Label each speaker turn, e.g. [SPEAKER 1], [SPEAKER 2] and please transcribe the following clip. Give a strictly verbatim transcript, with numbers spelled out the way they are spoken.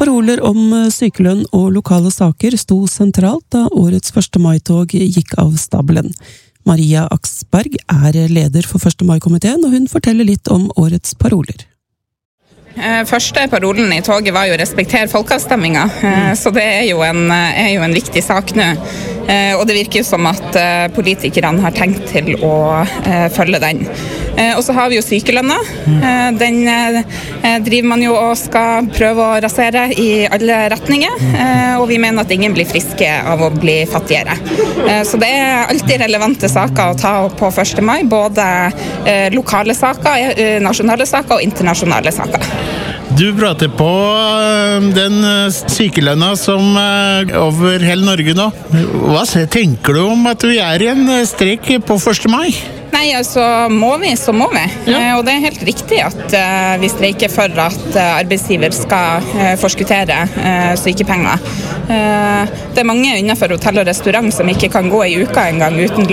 [SPEAKER 1] Paroler om sykelønn og lokale saker sto sentralt da årets første mai-tog gikk av stabelen. Maria Aksberg er leder for første mai-komiteen, og hun forteller litt om årets paroler.
[SPEAKER 2] Første parolen i toget var jo respekter folkeavstemminga, så det er jo en, er jo en viktig sak nå. Og det virker jo som at politikerne har tenkt til å følge den. Og så har vi jo sykelønna. Den driver man jo og skal prøve å rasere i alle retninger, og vi mener at ingen blir friske av å bli fattigere. Så det er alltid relevante saker å ta på første mai, både lokale saker, nasjonale saker og internasjonale saker.
[SPEAKER 3] Du prater på den sykelønna som er over hele Norge nå. Hva tenker du om at vi er i en streik på første mai?
[SPEAKER 2] Nei, altså må vi, så må vi. Ja. Eh, og det er helt riktig at eh, vi streiker for at eh, arbeidsgiver skal eh, forskuttere eh, sykepenger. Eh, det er mange innenfor hotell og restaurant som ikke kan gå i uka en gang uten